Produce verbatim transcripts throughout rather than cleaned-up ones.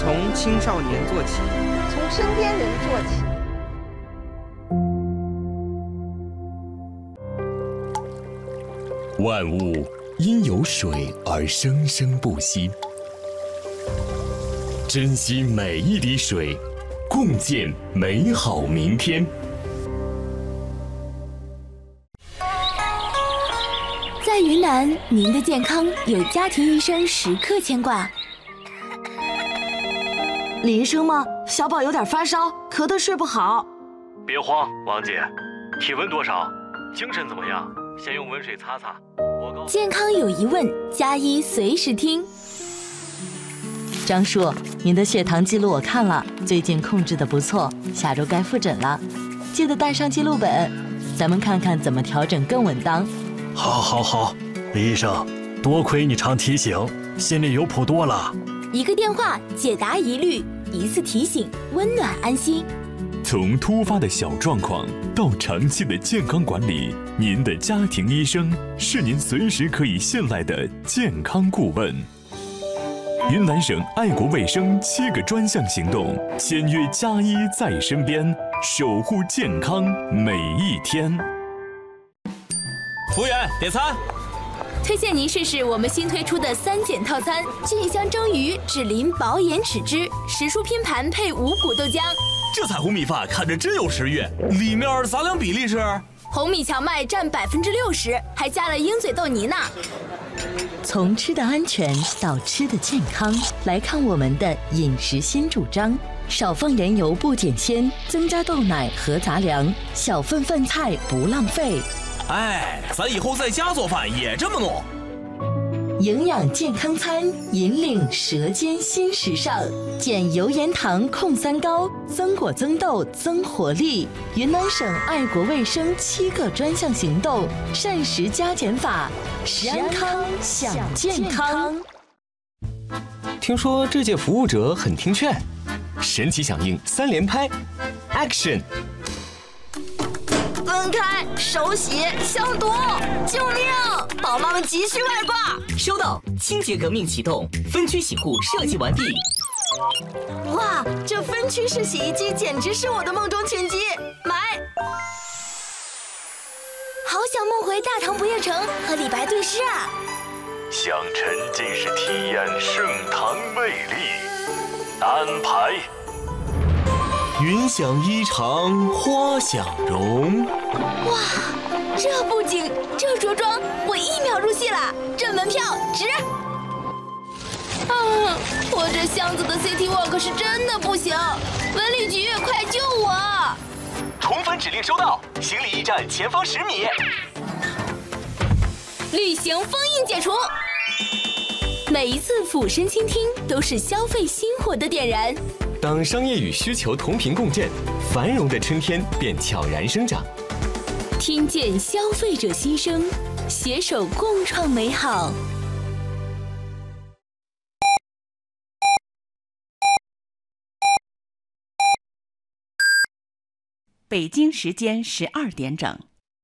从青少年做起， 从身边人做起。 万物因有水而生生不息，珍惜每一滴水，共建美好明天。 在云南，您的健康有家庭医生时刻牵挂。 李医生吗？小宝有点发烧，咳得睡不好。 别慌，王姐，体温多少？精神怎么样？先用温水擦擦。 健康有疑问，加医随时听。 张叔，您的血糖记录我看了，最近控制的不错，下周该复诊了，记得带上记录本，咱们看看怎么调整更稳当。 好，好，好，李医生，多亏你常提醒，心里有谱多了。 一个电话解答疑虑，一次提醒温暖安心。 从突发的小状况到长期的健康管理，您的家庭医生是您随时可以信赖的健康顾问。云南省爱国卫生七个专项行动，签约加医在身边，守护健康每一天。 服务员，点餐。 推荐您试试我们新推出的三减套餐：菌香蒸鱼、脂淋薄盐豉汁、时蔬拼盘配五谷豆浆。 这彩虹米饭看着真有食欲，里面杂粮比例是？ 红米荞麦占百分之六十，还加了鹰嘴豆泥呢。 从吃的安全到吃的健康，来看我们的饮食新主张：少放盐油不减鲜，增加豆奶和杂粮，小份饭菜不浪费。 哎，咱以后在家做饭也这么弄。 营养健康餐，引领舌尖新时尚，减油盐糖控三高，增果增豆增活力。云南省爱国卫生七个专项行动，膳食加减法，食安康享健康。 听说这届服务者很听劝，神奇响应三连拍 ，Action！ 分开，手洗，消毒！救命！宝妈们急需外挂。 收到，清洁革命启动，分区洗护设计完毕。 哇，这分区式洗衣机简直是我的梦中情机，买！ 好想梦回大唐不夜城和李白对诗啊！ 想沉浸式体验盛唐魅力，安排。 云想衣裳花想容。 哇，这布景，这着装，我一秒入戏了，这门票值。啊，我这箱子的 City Walk 是真的不行，文旅局快救我！ 同粉指令收到，行李驿站前方十米。 旅行封印解除。每一次俯身倾听，都是消费新火的点燃。 当商业与需求同频共振，繁荣的春天便悄然生长。 听见消费者心声，携手共创美好。 北京时间十二点整。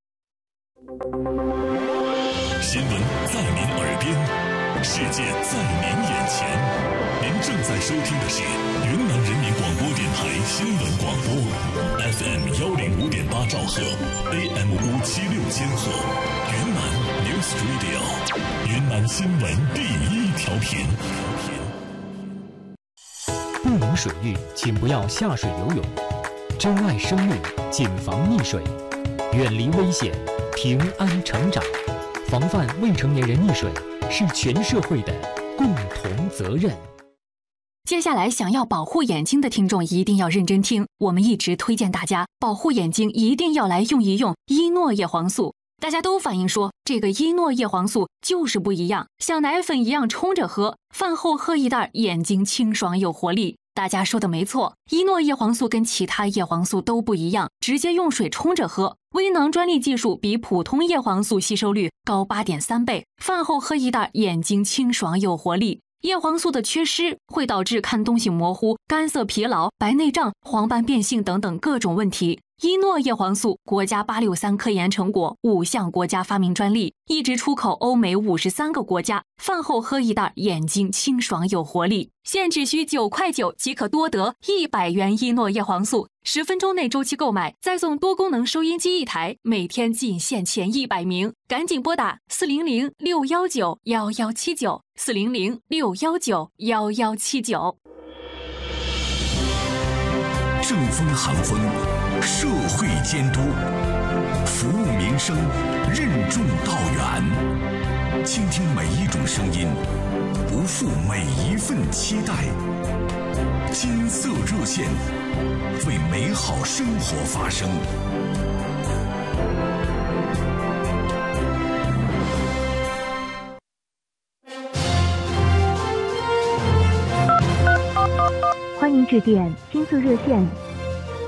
新闻在您耳边，世界在您眼前。您正在收听的是云南人民广播电台新闻广播 ，F M 幺零五点八兆赫 ，A M 五七六千赫，云南 News Radio， 云南新闻第一调频。 不能水域，请不要下水游泳。珍爱生命，谨防溺水，远离危险，平安成长。防范未成年人溺水是全社会的共同责任。 接下来想要保护眼睛的听众一定要认真听，我们一直推荐大家保护眼睛一定要来用一用伊诺叶黄素。大家都反映说这个伊诺叶黄素就是不一样，像奶粉一样冲着喝，饭后喝一袋，眼睛清爽有活力。大家说的没错，伊诺叶黄素跟其他叶黄素都不一样，直接用水冲着喝。微囊专利技术比普通叶黄素吸收率高 八点三 倍，饭后喝一袋，眼睛清爽有活力。叶黄素的缺失会导致看东西模糊、干涩疲劳、白内障、黄斑变性等等各种问题。 伊诺叶黄素国家八六三科研成果，五项国家发明专利，一直出口欧美五十三个国家。饭后喝一袋，眼睛清爽有活力。现只需九块九即可多得一百元伊诺叶黄素，十分钟内周期购买，再送多功能收音机一台，每天仅限前一百名，赶紧拨打四零零六幺九幺幺七九四零零六幺九幺幺七九。 正风寒风，社会监督，服务民生，任重道远，倾听每一种声音，不负每一份期待。金色热线，为美好生活发声。 欢迎致电金色热线